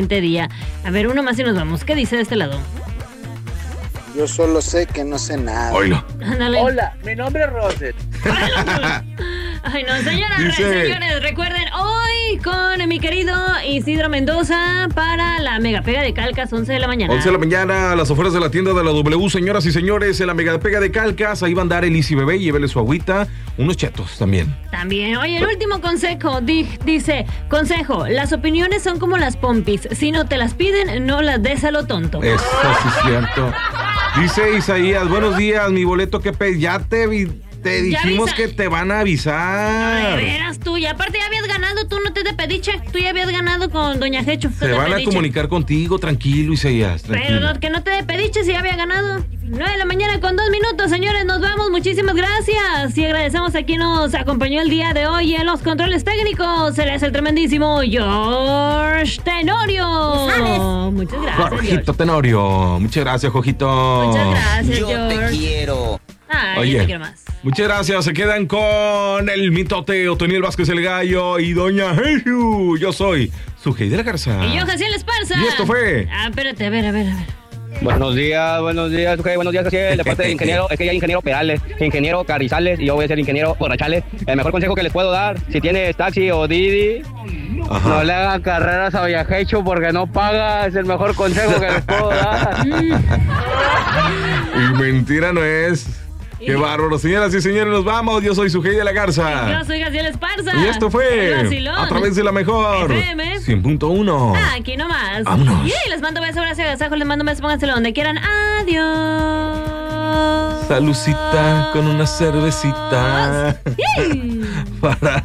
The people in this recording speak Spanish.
día. A ver, uno más y nos vamos. ¿Qué dice de este lado? Yo solo sé que no sé nada. Oilo. Ándale. Hola, mi nombre es Roset. Ay, no, señoras, Dice- señores, recuerden, hoy con mi querido Isidro Mendoza para la Mega Pega de Calcas, 11 de la mañana. 11 de la mañana, a las afueras de la tienda de la W, señoras y señores, en la Mega Pega de Calcas, ahí va a andar el Easy Bebé, llévele su agüita, unos chetos también. También, oye, el último consejo, dice, consejo, las opiniones son como las pompis, si no te las piden, no las des a lo tonto. Eso sí es cierto. Dice Isaías, buenos días, mi boleto que ya te dijimos que te van a Ay, avisar. veras tú, y aparte ya habías ganado, tú no te de pediche, tú ya habías ganado con Doña Jecho. Se van a comunicar contigo, tranquilo, Isaías, tranquilo. Pero que no te de pediche si ya había ganado. 9 de la mañana con 2 minutos, señores, nos vamos, muchísimas gracias. Y agradecemos a quien nos acompañó el día de hoy en los controles técnicos. Él es el tremendísimo George Tenorio. Muchas gracias, Jorgito George. Tenorio, muchas gracias, Jojito. Muchas gracias, George. quiero. Ay, Oye, yo te quiero más. muchas gracias. Se quedan con el mitote Otoniel Vázquez el Gallo y Doña Jeju. Yo soy su de la Garza. Y yo, Jaciel Esparza. Y esto fue- Ah, espérate, a ver. Buenos días, ok, buenos días, Jaciel, de parte del ingeniero, es que ya hay ingeniero Perales, ingeniero Carrizales y yo voy a ser ingeniero Borrachales. El mejor consejo que les puedo dar, si tienes taxi o Didi, Ajá. no le hagan carreras a Viajecho porque no paga, es el mejor consejo que les puedo dar. Y mentira no es. Qué bárbaro, señoras y señores, nos vamos. Yo soy su de la Garza. Yo soy Jaciel Esparza. Y esto fue El vacilón. a través de la mejor FM. 100.1. Aquí nomás. Vámonos. Y les mando besos, abrazos, agasajos, les mando besos, pónganselo donde quieran. Adiós. Salucita con una cervecita. Yay. Para